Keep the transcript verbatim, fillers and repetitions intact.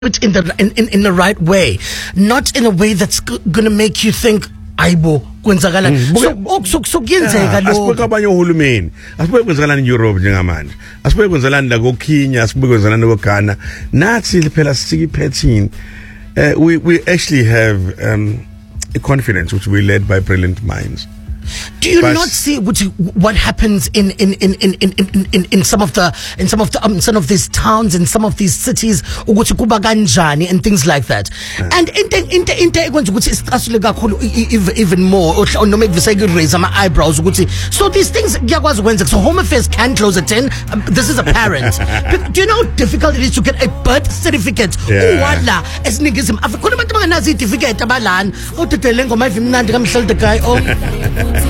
it in the in, in, in the right way, not in a way that's g- gonna make you think aibo kwenzakala so so kuyenzeka lo asibuke abanye uhulumeni asibuke kwenzakala in Europe njengamanje asibuke kwenzakala la ko Kenya asibuke kwenzakala ko Ghana nathi phela sikiphetini uh, we we actually have um, a confidence which we led by brilliant minds. Do you but not see what, what happens in in, in, in, in, in in some of the in some of the um, some of these towns in some of these cities ukuthi kuba kanjani and things like that, uh, and into into into ekwenza ukuthi isicasule kakhulu even more noma ekuvise raise my eyebrows ukuthi so these things kuyakwazi ukwenza so Home Affairs can close at ten. Um, this is a parent. Do you know how difficult it is to get a birth certificate? Wala esiningizimu Afrika khona abantu banganazi certificate abalana udedele ngoma ivimnandi kamhlelde guy oh